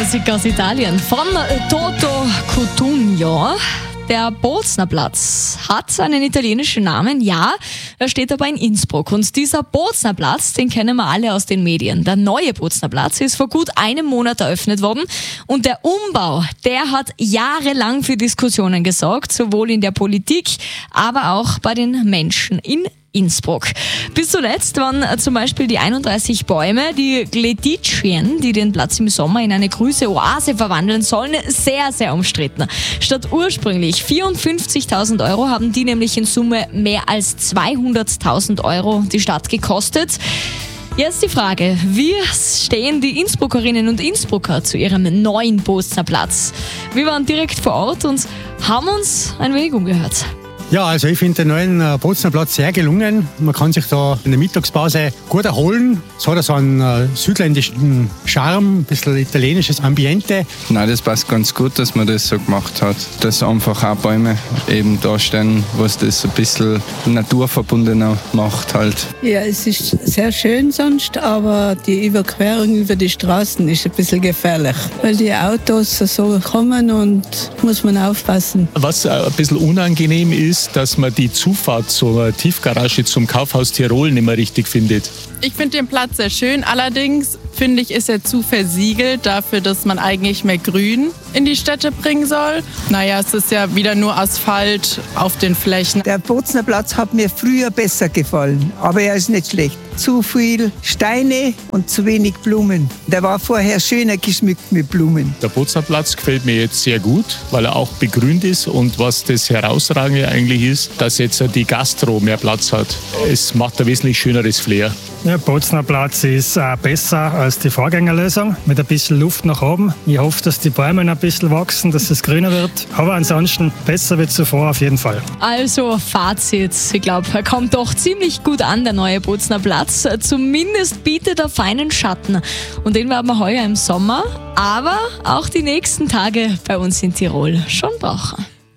Klassiker aus Italien von Toto Cutugno. Der Bozner Platz hat einen italienischen Namen, ja, er steht aber in Innsbruck. Und dieser Bozner Platz, den kennen wir alle aus den Medien. Der neue Bozner Platz ist vor gut einem Monat eröffnet worden. Und der Umbau, der hat jahrelang für Diskussionen gesorgt, sowohl in der Politik, aber auch bei den Menschen in Innsbruck. Bis zuletzt waren zum Beispiel die 31 Bäume, die Gleditschien, die den Platz im Sommer in eine grüne Oase verwandeln sollen, sehr, sehr umstritten. Statt ursprünglich 54.000 Euro haben die nämlich in Summe mehr als 200.000 Euro die Stadt gekostet. Jetzt die Frage, wie stehen die Innsbruckerinnen und Innsbrucker zu ihrem neuen Bozner Platz? Wir waren direkt vor Ort und haben uns ein wenig umgehört. Ja, also ich finde den neuen Bozner Platz sehr gelungen. Man kann sich da in der Mittagspause gut erholen. Es hat so einen südländischen Charme, ein bisschen italienisches Ambiente. Nein, das passt ganz gut, dass man das so gemacht hat. Dass einfach auch Bäume eben da stehen, was das ein bisschen naturverbundener macht halt. Ja, es ist sehr schön sonst, aber die Überquerung über die Straßen ist ein bisschen gefährlich, weil die Autos so kommen und muss man aufpassen. Was ein bisschen unangenehm ist, dass man die Zufahrt zur Tiefgarage zum Kaufhaus Tirol nicht mehr richtig findet. Ich finde den Platz sehr schön, allerdings finde ich, ist er zu versiegelt dafür, dass man eigentlich mehr Grün in die Städte bringen soll. Naja, es ist ja wieder nur Asphalt auf den Flächen. Der Bozner Platz hat mir früher besser gefallen, aber er ist nicht schlecht. Zu viel Steine und zu wenig Blumen. Der war vorher schöner geschmückt mit Blumen. Der Bozner Platz gefällt mir jetzt sehr gut, weil er auch begrünt ist und was das Herausragende eigentlich ist, dass jetzt die Gastro mehr Platz hat. Es macht ein wesentlich schöneres Flair. Der Bozner Platz ist besser als die Vorgängerlösung, mit ein bisschen Luft nach oben. Ich hoffe, dass die Bäume ein bisschen wachsen, dass es grüner wird. Aber ansonsten besser wie zuvor auf jeden Fall. Also Fazit, ich glaube, er kommt doch ziemlich gut an, der neue Bozner Platz. Zumindest bietet er feinen Schatten. Und den werden wir heuer im Sommer, aber auch die nächsten Tage bei uns in Tirol schon brauchen.